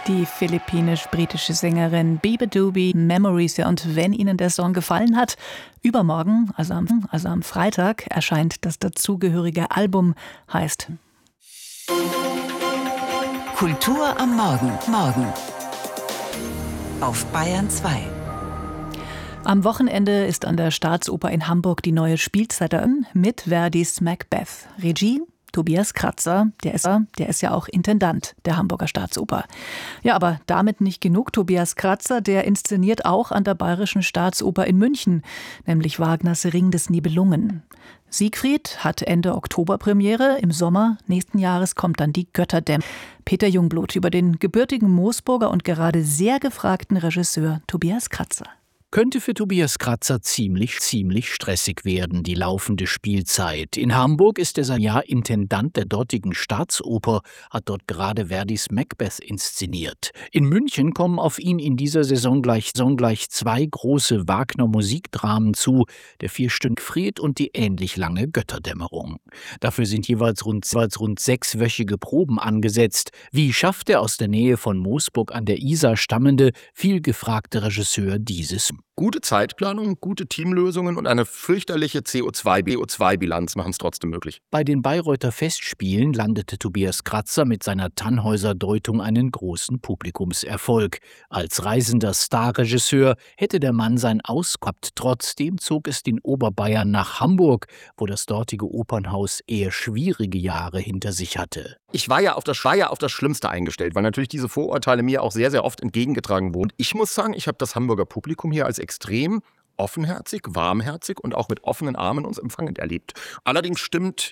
Die philippinisch-britische Sängerin Bebe Doobie, Memories. Ja, und wenn Ihnen der Song gefallen hat, übermorgen, also am Freitag, erscheint das dazugehörige Album, heißt Kultur am Morgen auf Bayern 2. Am Wochenende ist an der Staatsoper in Hamburg die neue Spielzeit eröffnet mit Verdis Macbeth. Regie Tobias Kratzer, der ist ja auch Intendant der Hamburger Staatsoper. Ja, aber damit nicht genug. Tobias Kratzer, der inszeniert auch an der Bayerischen Staatsoper in München, nämlich Wagners Ring des Nibelungen. Siegfried hat Ende Oktober Premiere, im Sommer nächsten Jahres kommt dann die Götterdämmerung. Peter Jungblut über den gebürtigen Moosburger und gerade sehr gefragten Regisseur Tobias Kratzer. Könnte für Tobias Kratzer ziemlich stressig werden, die laufende Spielzeit. In Hamburg ist er seit Jahr Intendant der dortigen Staatsoper, hat dort gerade Verdis Macbeth inszeniert. In München kommen auf ihn in dieser Saison gleich zwei große Wagner-Musikdramen zu, der 4-stündige Fried und die ähnlich lange Götterdämmerung. Dafür sind jeweils rund 6-wöchige Proben angesetzt. Wie schafft der aus der Nähe von Moosburg an der Isar stammende, vielgefragte Regisseur dieses? Gute Zeitplanung, gute Teamlösungen und eine fürchterliche CO2-Bilanz machen es trotzdem möglich. Bei den Bayreuther Festspielen landete Tobias Kratzer mit seiner Tannhäuser-Deutung einen großen Publikumserfolg. Als reisender Starregisseur hätte der Mann sein Auskommen. Trotzdem zog es den Oberbayern nach Hamburg, wo das dortige Opernhaus eher schwierige Jahre hinter sich hatte. Ich war ja auf das Schlimmste eingestellt, weil natürlich diese Vorurteile mir auch sehr, sehr oft entgegengetragen wurden. Ich muss sagen, ich habe das Hamburger Publikum hier als extrem offenherzig, warmherzig und auch mit offenen Armen uns empfangend erlebt. Allerdings stimmt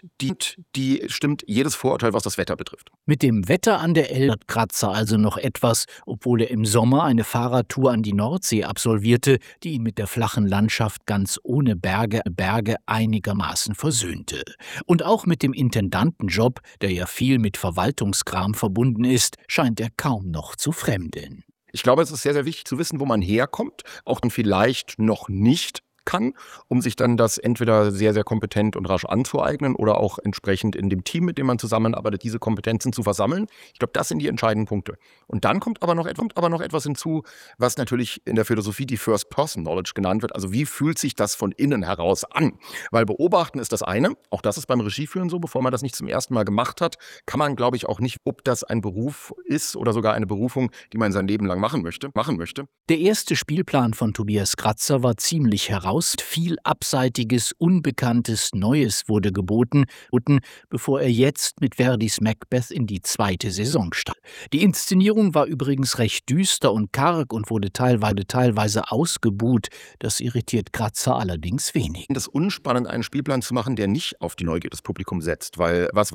jedes Vorurteil, was das Wetter betrifft. Mit dem Wetter an der Elbe hat Kratzer also noch etwas, obwohl er im Sommer eine Fahrradtour an die Nordsee absolvierte, die ihn mit der flachen Landschaft ganz ohne Berge einigermaßen versöhnte. Und auch mit dem Intendantenjob, der ja viel mit Verwaltungskram verbunden ist, scheint er kaum noch zu fremdeln. Ich glaube, es ist sehr, sehr wichtig zu wissen, wo man herkommt, auch dann vielleicht noch nicht kann, um sich dann das entweder sehr, sehr kompetent und rasch anzueignen oder auch entsprechend in dem Team, mit dem man zusammenarbeitet, diese Kompetenzen zu versammeln. Ich glaube, das sind die entscheidenden Punkte. Und dann kommt aber noch etwas hinzu, was natürlich in der Philosophie die First-Person-Knowledge genannt wird. Also wie fühlt sich das von innen heraus an? Weil beobachten ist das eine, auch das ist beim Regieführen so, bevor man das nicht zum ersten Mal gemacht hat, kann man, glaube ich, auch nicht, ob das ein Beruf ist oder sogar eine Berufung, die man sein Leben lang machen möchte. Der erste Spielplan von Tobias Kratzer war ziemlich heraus. Viel Abseitiges, Unbekanntes, Neues wurde geboten, bevor er jetzt mit Verdis Macbeth in die zweite Saison starb. Die Inszenierung war übrigens recht düster und karg und wurde teilweise ausgebuht. Das irritiert Kratzer allerdings wenig. Das ist unspannend, einen Spielplan zu machen, der nicht auf die Neugier des Publikums setzt, weil was